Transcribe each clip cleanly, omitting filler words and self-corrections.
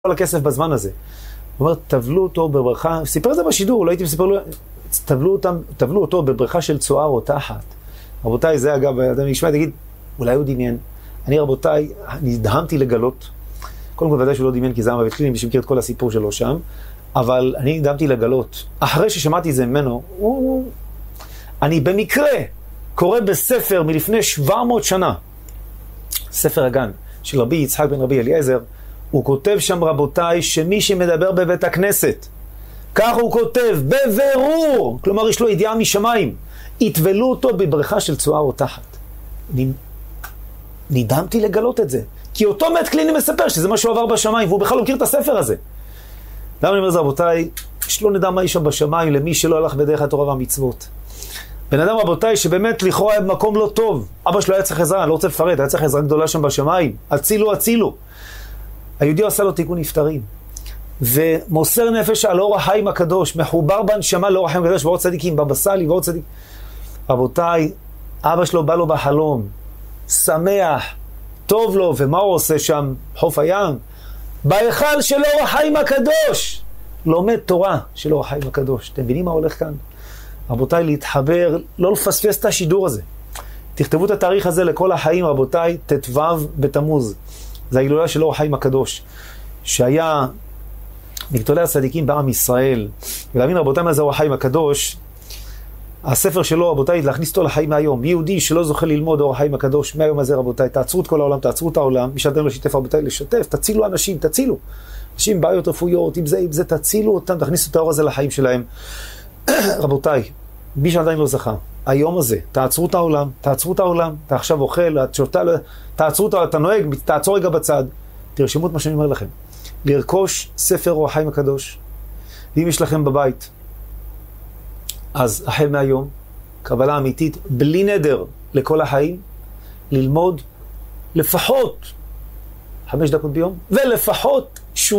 כל הכסף בזמן הזה. הוא אומר, תבלו אותו בברכה, סיפר את זה בשידור, לא הייתי מספר לו, תבלו אותו בברכה של צואה רותחת. רבותיי, זה אגב, אדם נשמע, תגיד, אולי הוא דמיין. אני רבותיי, נדהמתי לגלות, קודם כל ודאי שהוא לא דמיין, כי זה היה בבית חולים, שמכיר את כל הסיפור שלו שם, אבל אני נדהמתי לגלות. אחרי ששמעתי את זה ממנו, אני במקרה קורא בספר מלפני 700 שנה, ספר הגן של רבי יצחק בן רבי אליעזר, הוא כותב שם רבותיי שמי שמדבר בבית הכנסת, כך הוא כותב, בבירור, כלומר יש לו ידיעה משמיים, יטבלו אותו בברכה של צואה רותחת. נדהמתי לגלות את זה, כי אותו מת קליני מספר שזה מה שהוא עבר בשמיים, והוא בכלל לא מכיר את הספר הזה. למה אני אומר זה רבותיי, שלא נדע מה יש שם בשמיים למי שלא הלך בדרך התורה והמצוות. בן אדם רבותיי שבאמת לכאורה היה במקום לא טוב, אבא שלו היה צריך עזרה, אני לא רוצה לפרט, היה צריך עזרה גדולה שם בשמיים, הצילו, הצילו. היהודי עשה לו תיקון נפטרים, ומוסר נפש על אור החיים הקדוש, מחובר בנשמה לאור החיים הקדוש, ועוד צדיקים, בבא סאלי ועוד צדיקים. רבותיי, אבא שלו בא לו בחלום, שמח, טוב לו, ומה הוא עושה שם? חוף הים, בהיכל של אור החיים הקדוש, לומד תורה של אור החיים הקדוש. אתם מבינים מה הולך כאן? רבותיי, להתחבר, לא לפספס את השידור הזה. תכתבו את התאריך הזה לכל החיים, רבותיי, ט"ו בתמוז. זה ההילולה של אור החיים הקדוש, שהיה מגדולי הצדיקים בעם ישראל. ולהבין רבותיי מה זה אור החיים הקדוש, הספר שלו רבותיי, להכניס אותו לחיים מהיום. יהודי שלא זוכה ללמוד אור החיים הקדוש, מהיום הזה רבותיי, תעצרו את כל העולם, תעצרו את העולם, מי שעדיין לא שיתף רבותיי לשתף, תצילו אנשים, תצילו. אנשים בעיות רפואיות, עם זה, תצילו אותם, תכניסו את האור הזה לחיים שלהם. רבותיי, מי שעדיין לא זכה, היום הזה, תעצרו את העולם, תעצרו את העולם, אתה עכשיו אוכל, תעצרו את העולם, אתה נוהג, תעצור רגע בצד, תרשמו את מה שאני אומר לכם. לרכוש ספר אור החיים הקדוש, ואם יש לכם בבית, אז החל מהיום, קבלה אמיתית, בלי נדר לכל החיים, ללמוד לפחות 5 דקות ביום, ולפחות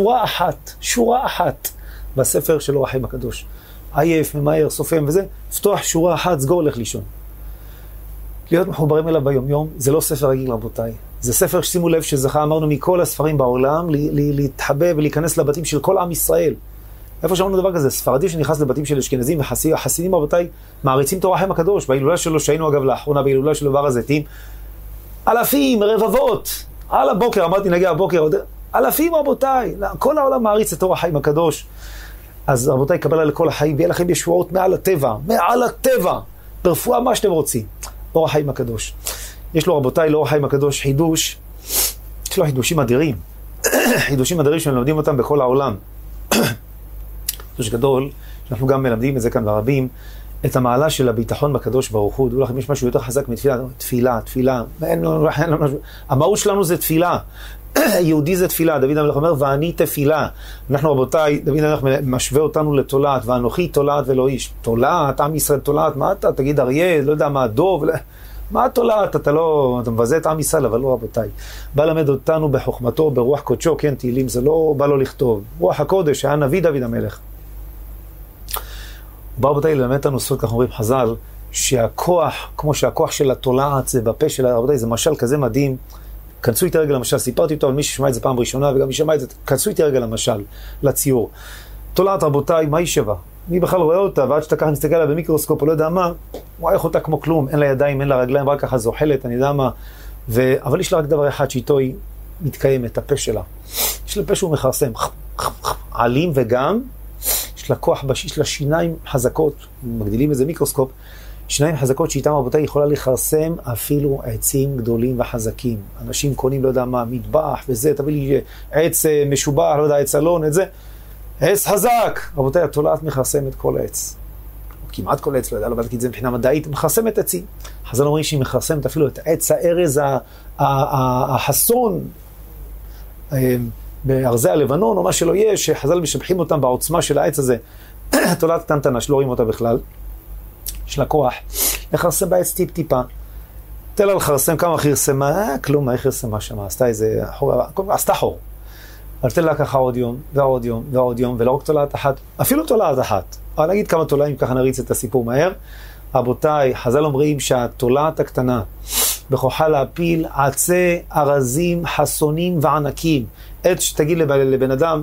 שורה אחת בספר של אור החיים הקדוש. עייף, ממהר, סופם וזה, פתוח שורה אחת, סגור, הולך לישון. להיות מחוברים אליו ביום יום, זה לא ספר רגיל רבותיי. זה ספר ששימו לב שזכה, אמרנו, מכל הספרים בעולם, להתחבב ולהיכנס לבתים של כל עם ישראל. איפה שאמרנו דבר כזה? ספרדי שנכנס לבתים של אשכנזים וחסידים רבותיי, מעריצים את אור החיים הקדוש. בהילולה שלו, שהיינו אגב לאחרונה, בהילולה שלו בהר הזיתים, אלפים, רבבות, על הבוקר, אמרתי נגיע הבוקר, אלפים רבותיי, כל העולם מעריץ את אור החיים הקדוש. אז רבותיי, קבלה לכל החיים, ויהיה לכם ישועות מעל הטבע, ברפואה מה שאתם רוצים. אור החיים הקדוש. יש לו רבותיי, לאור החיים הקדוש, חידוש, יש לו חידושים אדירים. חידושים אדירים שלומדים אותם בכל העולם. חידוש גדול, שאנחנו גם מלמדים את זה כאן ברבים, את המעלה של הביטחון בקדוש ברוך הוא. דעו לכם, יש משהו יותר חזק מתפילה, תפילה. המהות שלנו זה תפילה. יהודי זה תפילה, דוד המלך אומר, ואני תפילה. אנחנו רבותיי, דוד המלך משווה אותנו לתולעת, ואנוכי תולעת ולא איש. תולעת, עם ישראל תולעת, מה אתה? תגיד אריה, לא יודע מה, דוב, מה תולעת? אתה מבזה את עם ישראל, אבל לא רבותיי. בא למד אותנו בחוכמתו, ברוח קודשו, כן, תהילים, זה לא בא לו לכתוב. רוח הקודש, היה נביא דוד המלך. הוא בא רבותיי ללמד אותנו סוד, כך אומרים חז"ל, שהכוח, כמו שהכוח של התולעת זה בפה שלה, רבותיי, זה משל כזה מדהים. כנסו איתי רגע למשל, סיפרתי אותו על מי ששמע את זה פעם ראשונה, וגם מי שמע את זה, כנסו איתי רגע למשל, לציור. תולעת רבותיי, מה היא שווה? מי בכלל רואה אותה, ועד שאתה ככה נסתכל עליה במיקרוסקופ, או לא יודע מה, הוא רואה אותה כמו כלום, אין לה ידיים, אין לה רגליים, רק ככה זוחלת, אני יודע מה, אבל יש לה רק דבר אחד שאיתו היא מתקיימת, הפה שלה. יש לה פה שהוא מחרסם, עלים וגם, יש לה כוח, יש לה שיניים חזקות, מגדילים איזה מיקרוסקופ, שיניים חזקות שאיתם רבותיי יכולה לחרסם אפילו עצים גדולים וחזקים. אנשים קונים, לא יודע מה, מטבח וזה, תביא לי עץ משובח, לא יודע, עץ אלון, את זה. עץ חזק! רבותיי, התולעת מחרסמת כל עץ. כמעט כל עץ, לא יודע, לא בדקתי את זה מבחינה מדעית, מחרסמת עצים. חז"ל אומרים שהיא מחרסמת אפילו את עץ הארז החסון, בארזי הלבנון, או מה שלא יש, שחז"ל משבחים אותם בעוצמה של העץ הזה. התולעת קטנטנה, שלא רואים אותה בכלל. יש לה כוח, לחרסם בעץ טיפה. תל על חרסם כמה חרסמה, כלום, מה היא חרסמה שם? עשתה איזה חור, עשתה חור. אבל תל לה ככה עוד יום, ועוד יום, ועוד יום, ולא רק תולעת אחת, אפילו תולעת אחת. אבל נגיד כמה תולעים, ככה נריץ את הסיפור מהר. רבותיי, חז"ל אומרים שהתולעת הקטנה, בכוחה להפיל עצי ארזים, חסונים וענקים. עץ שתגיד לבן אדם,